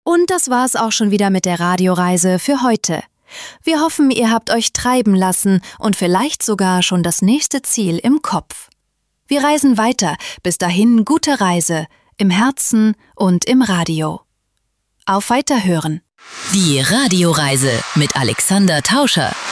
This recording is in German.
Und das war's auch schon wieder mit der Radioreise für heute. Wir hoffen, ihr habt euch treiben lassen und vielleicht sogar schon das nächste Ziel im Kopf. Wir reisen weiter, bis dahin gute Reise, im Herzen und im Radio. Auf Weiterhören. Die Radioreise mit Alexander Tauscher.